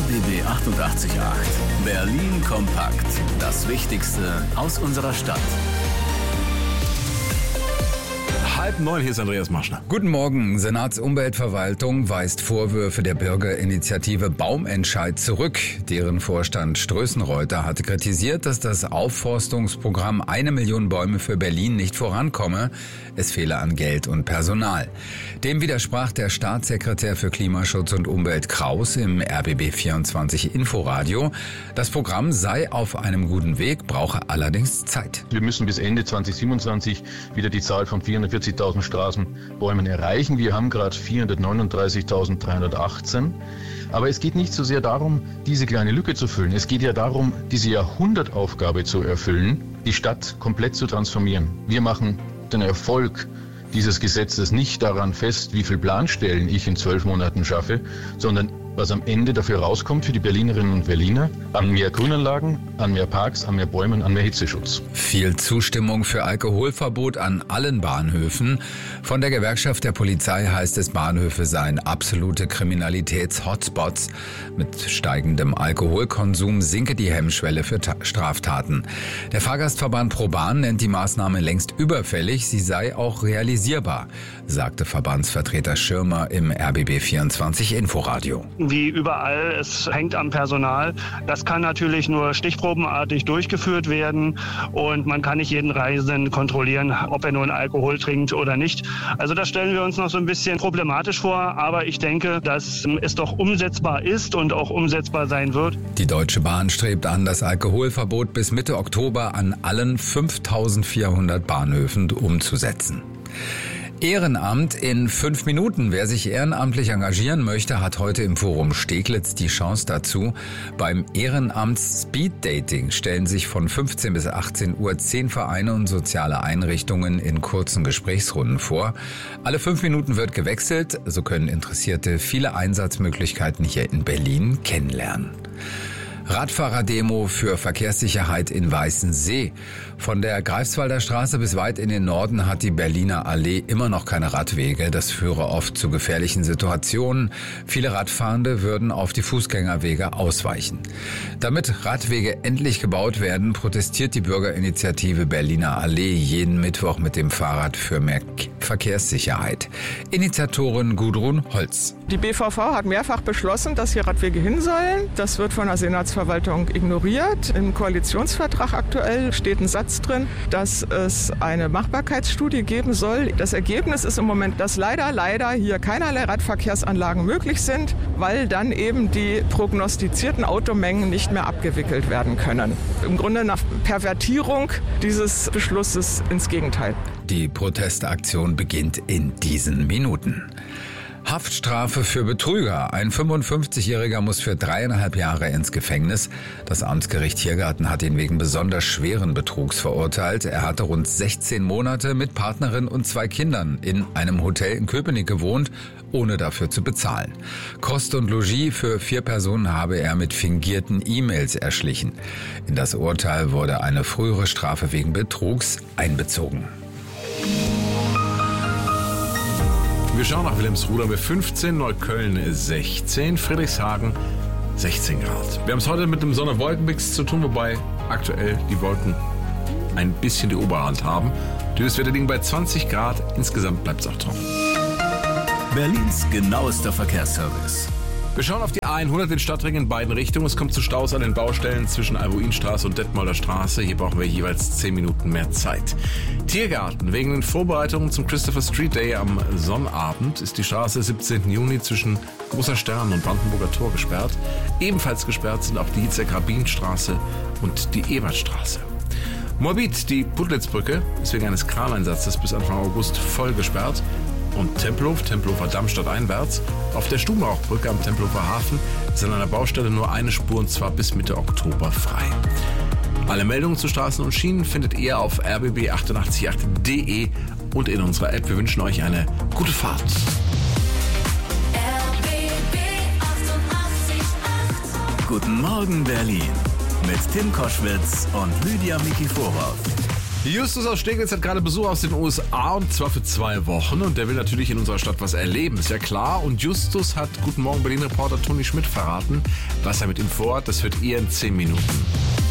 RBB 88.8. Berlin kompakt. Das Wichtigste aus unserer Stadt. 8:30, hier ist Andreas Marschner. Guten Morgen. Senatsumweltverwaltung weist Vorwürfe der Bürgerinitiative Baumentscheid zurück. Deren Vorstand Strößenreuter hatte kritisiert, dass das Aufforstungsprogramm 1 Million Bäume für Berlin nicht vorankomme. Es fehle an Geld und Personal. Dem widersprach der Staatssekretär für Klimaschutz und Umwelt Kraus im RBB 24 Inforadio. Das Programm sei auf einem guten Weg, brauche allerdings Zeit. Wir müssen bis Ende 2027 wieder die Zahl von 440.000 Straßenbäumen erreichen. Wir haben gerade 439.318. Aber es geht nicht so sehr darum, diese kleine Lücke zu füllen. Es geht ja darum, diese Jahrhundertaufgabe zu erfüllen, die Stadt komplett zu transformieren. Wir machen den Erfolg dieses Gesetzes nicht daran fest, wie viel Planstellen ich in 12 Monaten schaffe, sondern was am Ende dafür rauskommt für die Berlinerinnen und Berliner, an mehr Grünanlagen, an mehr Parks, an mehr Bäumen, an mehr Hitzeschutz. Viel Zustimmung für Alkoholverbot an allen Bahnhöfen. Von der Gewerkschaft der Polizei heißt es, Bahnhöfe seien absolute Kriminalitäts-Hotspots. Mit steigendem Alkoholkonsum sinke die Hemmschwelle für Straftaten. Der Fahrgastverband ProBahn nennt die Maßnahme längst überfällig. Sie sei auch realisierbar, sagte Verbandsvertreter Schirmer im RBB 24 Inforadio. Wie überall, es hängt am Personal. Das kann natürlich nur stichprobenartig durchgeführt werden und man kann nicht jeden Reisenden kontrollieren, ob er nun Alkohol trinkt oder nicht. Also das stellen wir uns noch so ein bisschen problematisch vor, aber ich denke, dass es doch umsetzbar ist und auch umsetzbar sein wird. Die Deutsche Bahn strebt an, das Alkoholverbot bis Mitte Oktober an allen 5.400 Bahnhöfen umzusetzen. Ehrenamt in 5 Minuten. Wer sich ehrenamtlich engagieren möchte, hat heute im Forum Steglitz die Chance dazu. Beim Ehrenamt Speed Dating stellen sich von 15 bis 18 Uhr 10 Vereine und soziale Einrichtungen in kurzen Gesprächsrunden vor. Alle 5 Minuten wird gewechselt. So können Interessierte viele Einsatzmöglichkeiten hier in Berlin kennenlernen. Radfahrerdemo für Verkehrssicherheit in Weißensee. Von der Greifswalder Straße bis weit in den Norden hat die Berliner Allee immer noch keine Radwege. Das führe oft zu gefährlichen Situationen. Viele Radfahrende würden auf die Fußgängerwege ausweichen. Damit Radwege endlich gebaut werden, protestiert die Bürgerinitiative Berliner Allee jeden Mittwoch mit dem Fahrrad für mehr Verkehrssicherheit. Initiatorin Gudrun Holz. Die BVV hat mehrfach beschlossen, dass hier Radwege hin sollen. Das wird von der Senatsverwaltung ignoriert. Im Koalitionsvertrag aktuell steht ein Satz drin, dass es eine Machbarkeitsstudie geben soll. Das Ergebnis ist im Moment, dass leider hier keinerlei Radverkehrsanlagen möglich sind, weil dann eben die prognostizierten Automengen nicht mehr abgewickelt werden können. Im Grunde eine Pervertierung dieses Beschlusses ins Gegenteil. Die Protestaktion beginnt in diesen Minuten. Haftstrafe für Betrüger. Ein 55-Jähriger muss für 3,5 Jahre ins Gefängnis. Das Amtsgericht Tiergarten hat ihn wegen besonders schweren Betrugs verurteilt. Er hatte rund 16 Monate mit Partnerin und 2 Kindern in einem Hotel in Köpenick gewohnt, ohne dafür zu bezahlen. Kost und Logis für 4 Personen habe er mit fingierten E-Mails erschlichen. In das Urteil wurde eine frühere Strafe wegen Betrugs einbezogen. Wir schauen nach Wilhelmsruder mit 15, Neukölln 16, Friedrichshagen 16 Grad. Wir haben es heute mit einem Sonne-Wolken-Mix zu tun, wobei aktuell die Wolken ein bisschen die Oberhand haben. Die Höchstwerte liegen bei 20 Grad, insgesamt bleibt es auch trocken. Berlins genauester Verkehrsservice. Wir schauen auf die A100 den Stadtring in beiden Richtungen. Es kommt zu Staus an den Baustellen zwischen Albuinstraße und Detmolder Straße. Hier brauchen wir jeweils 10 Minuten mehr Zeit. Tiergarten. Wegen den Vorbereitungen zum Christopher Street Day am Sonnabend ist die Straße 17. Juni zwischen Großer Stern und Brandenburger Tor gesperrt. Ebenfalls gesperrt sind auch die Hietzer-Grabin-Straße und die Ebertstraße. Moabit, die Puttlitzbrücke, ist wegen eines Kraneinsatzes bis Anfang August voll gesperrt. Und Tempelhofer Dammstadt einwärts. Auf der Stubenrauchbrücke am Tempelhofer Hafen ist an einer Baustelle nur eine Spur und zwar bis Mitte Oktober frei. Alle Meldungen zu Straßen und Schienen findet ihr auf rbb888.de und in unserer App. Wir wünschen euch eine gute Fahrt. RBB 88.8. Guten Morgen Berlin mit Tim Koschwitz und Lydia Mikiforov. Justus aus Steglitz hat gerade Besuch aus den USA und zwar für 2 Wochen und der will natürlich in unserer Stadt was erleben, ist ja klar. Und Justus hat Guten Morgen Berlin-Reporter Toni Schmidt verraten, was er mit ihm vorhat. Das hört ihr in 10 Minuten.